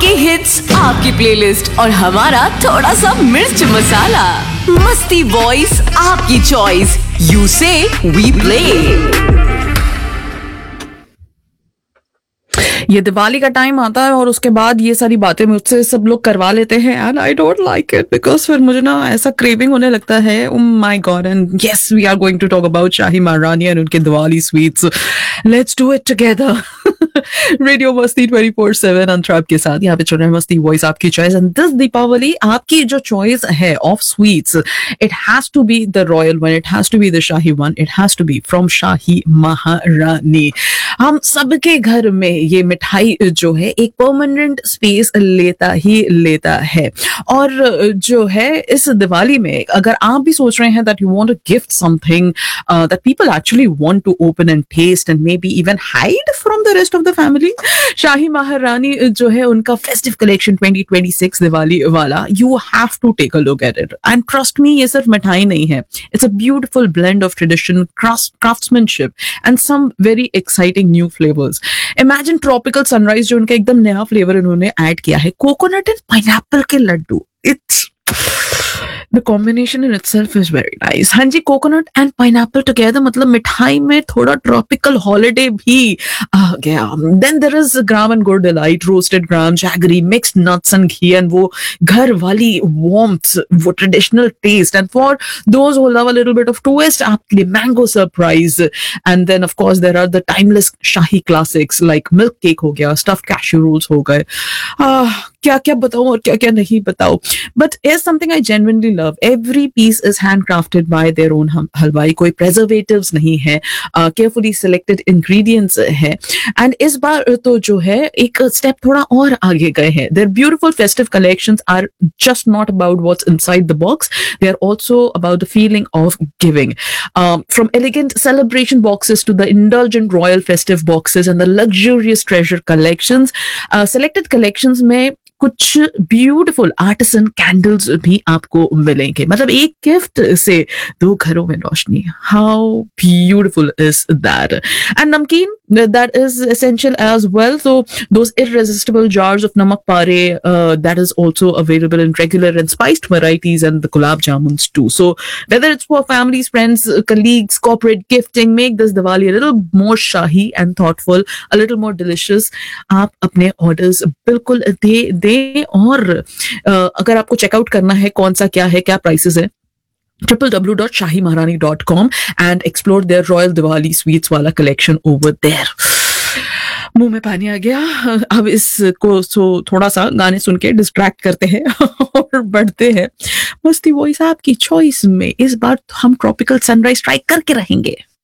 आपके हिट्स, आपकी प्लेलिस्ट और हमारा थोड़ा सा मिर्च मसाला। मस्ती वॉइस आपकी चॉइस, यू से वी प्ले। ये दिवाली का टाइम आता है और उसके बाद ये सारी बातें मुझसे सब लोग करवा लेते हैं and I don't like it because फिर मुझे ना ऐसा क्रेविंग होने लगता है। Oh my God, and yes we are going to talk about शाही महारानी एंड उनके Diwali sweets. Let's do it together. Radio मस्ती 24/7 अंतराब के साथ यहाँ पे चल रहा है मस्ती वॉइस आपकी चॉइस। एंड दिस दीपावली आपकी जो चॉइस है of sweets, it has to be the royal one, it has to be the shahi one, it has to be from शाही महारानी। हम सबके घर में ये मिठाई जो है एक परमानेंट स्पेस लेता ही लेता है। और जो है इस दिवाली में अगर आप भी सोच रहे हैं that you want to gift something that people actually want to open and test and may be even hide from the rest of the family, शाही महारानी जो है उनका फेस्टिव कलेक्शन 2026 दिवाली वाला, you have to take a look at it and trust me, ये सिर्फ मिठाई नहीं है, it's a beautiful blend of tradition, craftsmanship and some very exciting new flavors. Imagine tropical sunrise जो उनका एकदम नया फ्लेवर इन्होंने ऐड किया है, कोकोनट एंड पाइनएप्पल के Laddu. It's The combination in itself is very nice. हाँ जी, कोकोनट एंड पाइनएप्पल टुगेदर मतलब मिठाई में थोड़ा ट्रॉपिकल हॉलिडे भी आ गया। Then there is gram and गुड़ delight, roasted gram, jaggery, mixed nuts and ghee and वो घर वाली warmth, वो traditional test. And for those who love a little bit of twist, आपके लिए mango surprise. And then of course there are the timeless shahi classics like milk cake हो गया, stuffed cashew roles हो गए। क्या क्या बताऊं और क्या क्या नहीं बताऊं, but is something I genuinely love. Every piece is handcrafted bye their own हलवाई, कोई प्रिजर्वेटिव्स नहीं है, केयरफुली सिलेक्टेड इंग्रेडिएंट्स है। एंड इस बार तो जो है एक स्टेप थोड़ा और आगे गए हैं। There beautiful festive collections are just not about what's inside the box, they are also about the feeling of giving. From elegant celebration boxes to the indulgent royal festive boxes and the luxurious treasure collections, selected collections में कुछ beautiful artisan candles भी आपको मिलेंगे। मतलब एक gift से दो घरों में रोशनी, how beautiful is that. And नमकीन, that is essential as well, so those irresistible jars of namak pare, that is also available in regular and spiced varieties, and the gulab jamuns too. So whether it's for families, friends, colleagues, corporate gifting, make this Diwali a little more shahi and thoughtful, a little more delicious. आप अपने orders बिल्कुल दे दें। और अगर आपको checkout करना है कौन सा क्या है, क्या प्राइसेस है, www.shahimaharani.com and explore their Royal Diwali Sweets वाला collection over there. मुंह में पानी आ गया। अब इसको थोड़ा सा गाने सुन के डिस्ट्रैक्ट करते हैं और बढ़ते हैं मस्ती वॉइस आपकी चॉइस में। इस बार हम ट्रॉपिकल सनराइज ट्राई करके रहेंगे।